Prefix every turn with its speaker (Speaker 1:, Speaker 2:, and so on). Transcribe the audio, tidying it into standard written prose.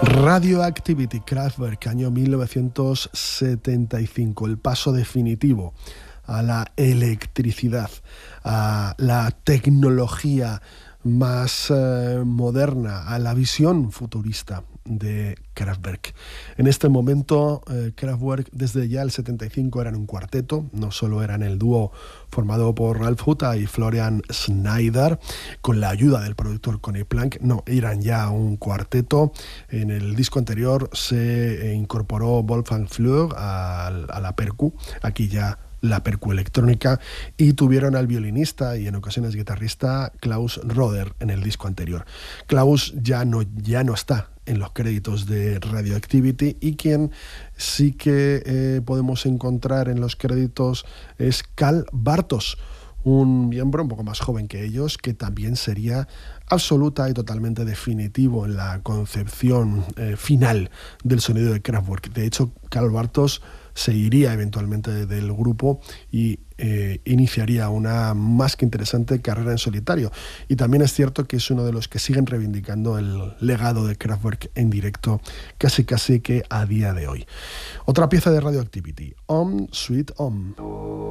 Speaker 1: Radioactivity, Kraftwerk, año 1975, el paso definitivo a la electricidad, a la tecnología más moderna, a la visión futurista de Kraftwerk. En este momento, Kraftwerk desde ya el 75 eran un cuarteto, no solo eran el dúo formado por Ralf Hütta y Florian Schneider, con la ayuda del productor Conny Plank, no, eran ya un cuarteto. En el disco anterior se incorporó Wolfgang Flür a la percu, aquí ya la percu electrónica, y tuvieron al violinista y en ocasiones guitarrista Klaus Roder en el disco anterior. Klaus ya no está en los créditos de Radioactivity, y quien sí que podemos encontrar en los créditos es Karl Bartos, un miembro un poco más joven que ellos, que también sería absoluta y totalmente definitivo en la concepción final del sonido de Kraftwerk. De hecho, Karl Bartos se iría eventualmente del grupo y iniciaría una más que interesante carrera en solitario. Y también es cierto que es uno de los que siguen reivindicando el legado de Kraftwerk en directo casi que a día de hoy. Otra pieza de Radioactivity, Om Sweet Om.